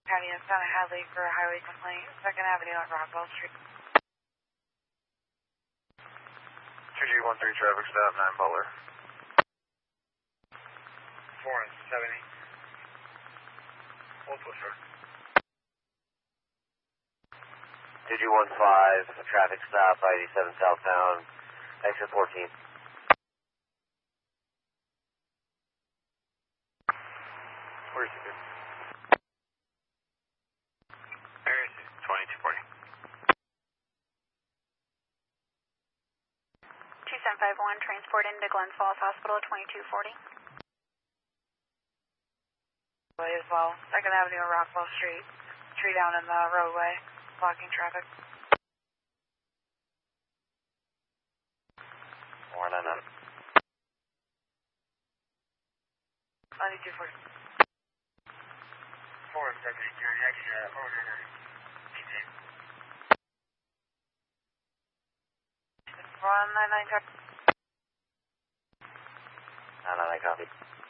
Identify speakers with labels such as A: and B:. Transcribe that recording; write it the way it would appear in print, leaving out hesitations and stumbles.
A: County and Santa Hadley for a highway complaint, 2nd Avenue on Rockwell Street.
B: 2G13 traffic stop, 9 Butler.
C: 4 and 70. Hold close, sir.
D: 2G15, traffic stop, I-87 southbound, exit 14.
B: Where is it?
C: Where is it?
B: 2240.
E: 2751, transport into Glens Falls Hospital, 2240.
A: As well, 2nd Avenue on Rockwell Street. Tree down in the roadway, blocking traffic.
D: 499.
A: 9240.
C: 4 and 70, County exit 499.
A: 199.
D: 99, copy.